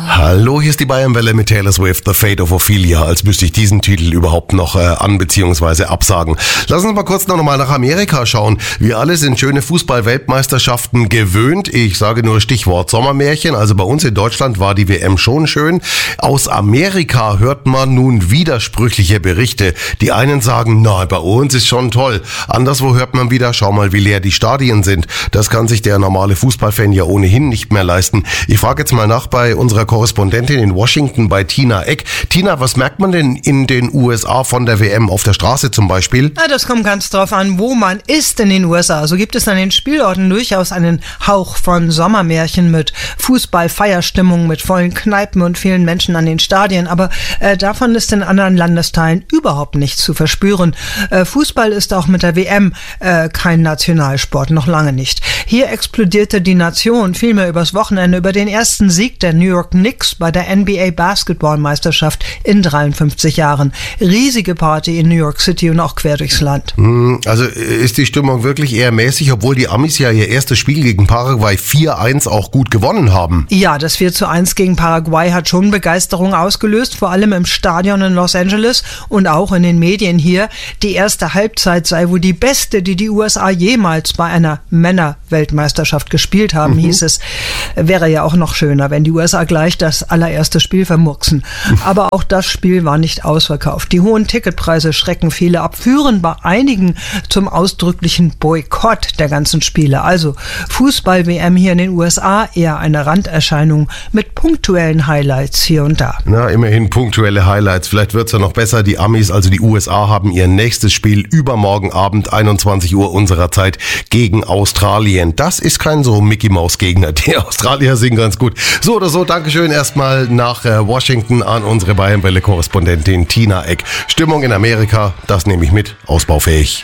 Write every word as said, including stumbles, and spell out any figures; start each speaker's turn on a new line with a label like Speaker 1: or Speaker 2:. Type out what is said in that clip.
Speaker 1: Hallo, hier ist die Bayernwelle mit Taylor Swift, The Fate of Ophelia, als müsste ich diesen Titel überhaupt noch äh, an- bzw. absagen. Lass uns mal kurz noch mal nach Amerika schauen. Wir alle sind schöne Fußball-Weltmeisterschaften gewöhnt. Ich sage nur Stichwort Sommermärchen. Also bei uns in Deutschland war die W M schon schön. Aus Amerika hört man nun widersprüchliche Berichte. Die einen sagen, na, bei uns ist schon toll. Anderswo hört man wieder, schau mal, wie leer die Stadien sind. Das kann sich der normale Fußballfan ja ohnehin nicht mehr leisten. Ich frage jetzt mal nach bei unserer Korrespondentin in Washington, bei Tina Eck. Tina, was merkt man denn in den U S A von der W M auf der Straße zum Beispiel?
Speaker 2: Ja, das kommt ganz drauf an, wo man ist in den U S A. So gibt es an den Spielorten durchaus einen Hauch von Sommermärchen mit Fußball, Feierstimmung, mit vollen Kneipen und vielen Menschen an den Stadien. Aber äh, davon ist in anderen Landesteilen überhaupt nichts zu verspüren. Äh, Fußball ist auch mit der W M äh, kein Nationalsport, noch lange nicht. Hier explodierte die Nation vielmehr übers Wochenende über den ersten Sieg der New York Knicks bei der N B A Basketballmeisterschaft in dreiundfünfzig Jahren. Riesige Party in New York City und auch quer durchs Land.
Speaker 1: Also ist die Stimmung wirklich eher mäßig, obwohl die Amis ja ihr erstes Spiel gegen Paraguay vier eins auch gut gewonnen haben.
Speaker 2: Ja, das vier zu eins gegen Paraguay hat schon Begeisterung ausgelöst, vor allem im Stadion in Los Angeles und auch in den Medien hier. Die erste Halbzeit sei wohl die beste, die die U S A jemals bei einer Männer-Weltmeisterschaft gespielt haben, mhm. hieß es. Wäre ja auch noch schöner, wenn die U S A gleich das allererste Spiel vermurksen. Aber auch das Spiel war nicht ausverkauft. Die hohen Ticketpreise schrecken viele ab, führen bei einigen zum ausdrücklichen Boykott der ganzen Spiele. Also Fußball-W M hier in den U S A eher eine Randerscheinung mit punktuellen Highlights hier und da.
Speaker 1: Na, immerhin punktuelle Highlights. Vielleicht wird's ja noch besser. Die Amis, also die U S A, haben ihr nächstes Spiel übermorgen Abend, einundzwanzig Uhr unserer Zeit, gegen Australien. Das ist kein so Mickey-Maus-Gegner. Die Australier sind ganz gut. So oder so, Dankeschön erstmal nach äh, Washington an unsere Bayernwelle-Korrespondentin Tina Eck. Stimmung in Amerika, das nehme ich mit, ausbaufähig.